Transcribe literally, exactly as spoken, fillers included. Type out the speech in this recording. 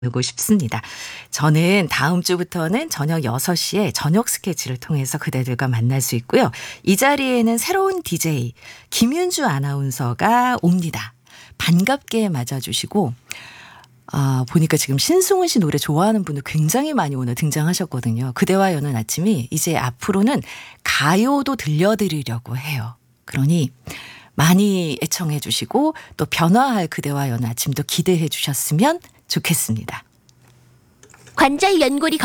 나누고 싶습니다. 저는 다음 주부터는 저녁 여섯 시에 저녁 스케치를 통해서 그대들과 만날 수 있고요. 이 자리에는 새로운 디제이 김윤주 아나운서가 옵니다. 반갑게 맞아주시고 아, 보니까 지금 신승훈 씨 노래 좋아하는 분들 굉장히 많이 오늘 등장하셨거든요. 그대와 여는 아침이 이제 앞으로는 가요도 들려드리려고 해요. 그러니 많이 애청해 주시고 또 변화할 그대와 여는 아침도 기대해 주셨으면 좋겠습니다. 관절 연골이